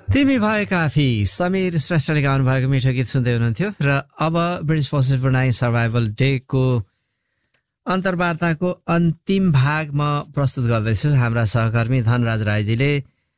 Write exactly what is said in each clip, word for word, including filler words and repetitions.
तिमी भए काफी समीर श्रेष्ठले गाउनु भएको मिठो गीत सुन्दै हुनुहुन्थ्यो र अब ब्रिटिस फोर्सेस ब्रुनाई सर्भाइभल डेको अन्तर्वार्ताको अन्तिम भाग म प्रस्तुत गर्दैछु। हाम्रा सहकर्मी धनराज राईजीले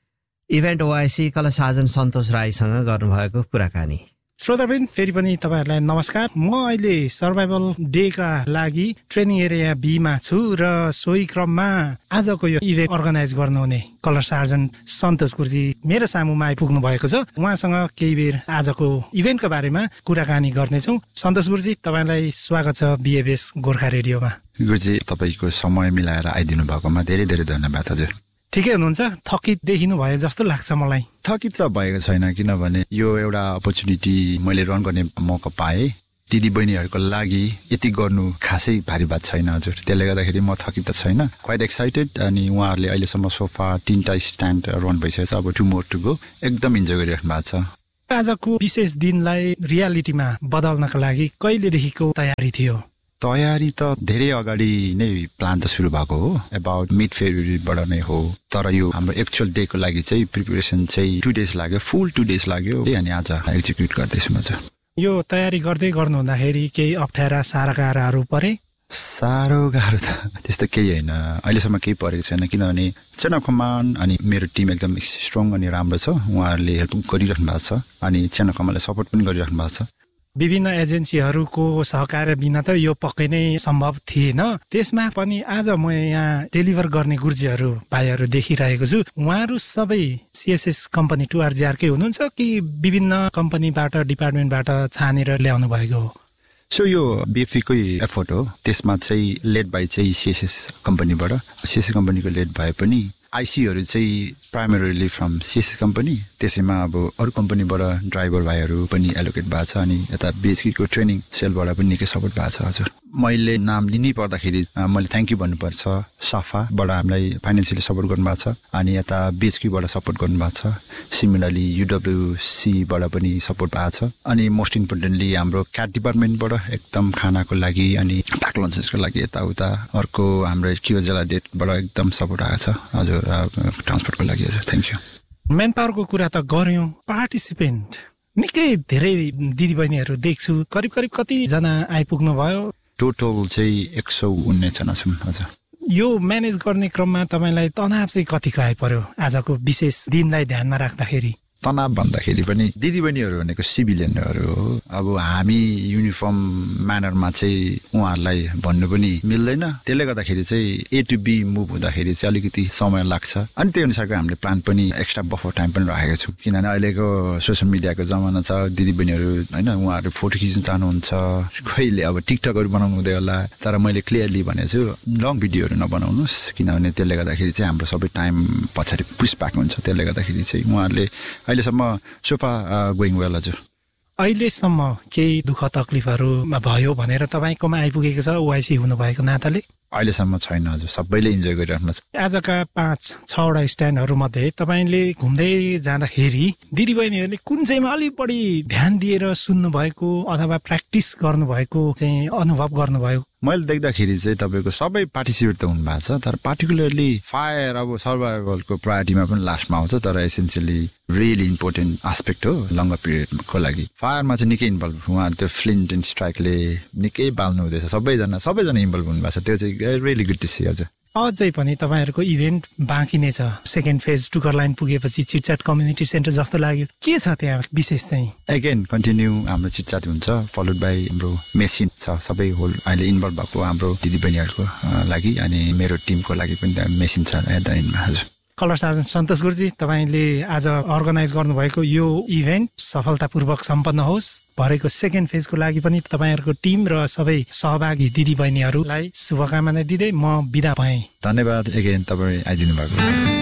इभेन्ट ओआइसी कला साजन सन्तोष राईसँग गर्नुभएको कुराकानी। श्रोताबिन फेरि पनि तपाईँहरूलाई नमस्कार। म अहिले सर्भाइभल डेका लागि ट्रेनिङ एरिया बीमा छु र सोही क्रममा आजको यो इभेन्ट अर्गनाइज गर्नुहुने कलर सार्जन सन्तोष गुरुजी मेरो सामुमा आइपुग्नु भएको छ। उहाँसँग केही बेर आजको इभेन्टको बारेमा कुराकानी गर्नेछौँ। सन्तोष गुरुजी, तपाईँलाई स्वागत छ बिएबीएस गोर्खा रेडियोमा। गुरुजी, तपाईँको समय मिलाएर आइदिनु भएकोमा धेरै धेरै धन्यवाद। हजुर ठिकै हुनुहुन्छ? थकित देखिनु भयो जस्तो लाग्छ मलाई। थकित त भएको छैन, किनभने यो एउटा अपर्च्युनिटी मैले रन गर्ने मौका पाएँ। दिदी बहिनीहरूको लागि यति गर्नु खासै भारी बात छैन हजुर। त्यसले गर्दाखेरि म थकित त छैन, क्वाइट एक्साइटेड। अनि उहाँहरूले अहिलेसम्म सोफा तिनवटा स्ट्यान्ड रन भइसकेको छ, अब टु मोर टु गो। एकदम इन्जोय गरिराख्नु भएको छ। आजको विशेष दिनलाई रियालिटीमा बदल्नका लागि कहिलेदेखिको तयारी थियो? तयारी त धेरै अगाडि नै प्लान त सुरु भएको हो, अबाउट मिड फेब्रुअरीबाट नै हो। तर यो हाम्रो एक्चुअल डेको लागि चाहिँ प्रिपरेसन चाहिँ टु डेज लाग्यो, फुल टु डेज लाग्यो। अनि आज एक्जिक्युट गर्दैछु म चाहिँ। यो तयारी गर्दै गर्नु हुँदाखेरि केही अप्ठ्यारा सारा गाह्रोहरू परे? साह्रो गाह्रो त त्यस्तो केही होइन, अहिलेसम्म केही परेको छैन। किनभने चेन अफ कमान्ड अनि मेरो टिम एकदम स्ट्रङ अनि राम्रो छ। उहाँहरूले हेल्प गरिराख्नु भएको छ अनि चेन अफ कमान्डले सपोर्ट पनि गरिराख्नु भएको छ। विभिन्न एजेन्सीहरूको सहकार्य बिना त यो पक्कै नै सम्भव थिएन। त्यसमा पनि आज म यहाँ डेलिभर गर्ने गुरुजीहरू भाइहरू देखिरहेको छु। उहाँहरू सबै सिएसएस कम्पनी टु आरजिआरकै हुनुहुन्छ कि विभिन्न कम्पनीबाट डिपार्टमेन्टबाट छानेर ल्याउनु भएको हो? सो यो बिएफईकै एफोर्ट हो। त्यसमा चाहिँ लेड बाई चाहिँ सिएसएस कम्पनीबाट। सिएसएस कम्पनीको लेड भए पनि आइसीहरू चाहिँ प्राइमेरीली फ्रम सिएसएस कम्पनी। त्यसैमा अब अरू कम्पनीबाट ड्राइभर भाइहरू पनि एलोकेट भएको छ। अनि यता बिएचकीको ट्रेनिङ सेलबाट पनि निकै सपोर्ट भएको छ हजुर। मैले नाम लिनै पर्दाखेरि मैले थ्याङ्क यू भन्नुपर्छ। साफाबाट हामीलाई फाइनेन्सियली सपोर्ट गर्नुभएको छ अनि यता बिएचकीबाट सपोर्ट गर्नुभएको छ। सिमिलरली युडब्ल्युसीबाट पनि सपोर्ट भएको छ। अनि मोस्ट इम्पोर्टेन्टली हाम्रो क्याट डिपार्टमेन्टबाट एकदम खानाको लागि अनि प्याक लन्चेसको लागि यताउता। अर्को हाम्रो क्युजेला डेटबाट एकदम सपोर्ट आएको छ हजुर, ट्रान्सपोर्टको लागि हजुर। Thank you. म्यान पावरको कुरा त गऱ्यौँ, पार्टिसिपेन्ट निकै धेरै दिदीबहिनीहरू देख्छु। करिब करिब कतिजना आइपुग्नु भयो? टोटल चाहिँ एक सौ उन्नाइसजना छौँ हजुर। यो म्यानेज गर्ने क्रममा तपाईँलाई तनाव चाहिँ कतिको आइपर्यो आजको विशेष दिनलाई ध्यानमा राख्दाखेरि? तनाव भन्दाखेरि पनि दिदीबहिनीहरू भनेको सिभिलियनहरू हो। अब हामी युनिफर्म म्यानरमा चाहिँ उहाँहरूलाई भन्नु पनि मिल्दैन। त्यसले गर्दाखेरि चाहिँ ए टु बी मुभ हुँदाखेरि चाहिँ अलिकति समय लाग्छ। अनि त्यही अनुसारको हामीले प्लान पनि एक्स्ट्रा बफर टाइम पनि राखेको छौँ। किनभने अहिलेको सोसियल मिडियाको जमाना छ, दिदीबहिनीहरू होइन उहाँहरू फोटो खिच्न चाहनुहुन्छ, कहिले अब टिकटकहरू बनाउनु हुँदै होला। तर मैले क्लियरली भनेको छु लङ भिडियोहरू नबनाउनुहोस्, किनभने त्यसले गर्दाखेरि चाहिँ हाम्रो सबै टाइम पछाडि पुस ब्याक हुन्छ। त्यसले गर्दाखेरि चाहिँ उहाँहरूले अहिलेसम्म सोफा गोइङ वेल हजुर। अहिलेसम्म केही दुःख तकलिफहरूमा भयो भनेर तपाईँकोमा आइपुगेको छ ओआइसी हुनुभएको नाताले? अहिलेसम्म छैन हजुर, सबैले इन्जोय गरिराख्नु छ। आजका पाँच छवटा स्ट्यान्डहरू मध्ये तपाईँले घुम्दै जाँदाखेरि दिदीबहिनीहरूले कुन चाहिँमा अलिक बढी ध्यान दिएर सुन्नु भएको अथवा प्र्याक्टिस गर्नुभएको चाहिँ अनुभव गर्नुभयो? मैले देख्दाखेरि चाहिँ तपाईँको सबै पार्टिसिपेट त हुनुभएको छ, तर पार्टिकुलरली फायर अब सर्भाइभलको प्रायोरिटीमा पनि लास्टमा आउँछ। तर एसेन्सियली रियली इम्पोर्टेन्ट एस्पेक्ट हो लङ्गर पिरियडको लागि। फायरमा चाहिँ निकै इन्भल्भ, उहाँहरू त्यो फ्लिन्ट एन्ड स्ट्राइकले निकै बाल्नु हुँदैछ। सबैजना सबैजना इन्भल्भ हुनुभएको छ, त्यो चाहिँ रियली गुड टु सी हजुर। अझै पनि तपाईँहरूको इभेन्ट बाँकी नै छ। सेकेन्ड फेज टुकर लाइन पुगेपछि चिटचाट कम्युनिटी सेन्टर जस्तो लाग्यो, के छ त्यहाँ विशेष चाहिँ? अगेन कन्टिन्यू हाम्रो चिटचाट हुन्छ, फलोड बाई हाम्रो मेसिन छ सबै होल अहिले इन्भल्भ भएको हाम्रो दिदीबहिनीहरूको लागि अनि मेरो टिमको लागि पनि मेसिन छ एट द एन्डमा हजुर। कलर सार्जन सन्तोष गुरुजी, तपाईँले आज अर्गनाइज गर्नुभएको यो इभेन्ट सफलतापूर्वक सम्पन्न होस्। भरेको सेकेन्ड फेजको लागि पनि तपाईँहरूको टिम र सबै सहभागी दिदीबहिनीहरूलाई शुभकामना दिँदै म बिदा भएँ। धन्यवाद एगेन तपाईँ आइदिनु भएको।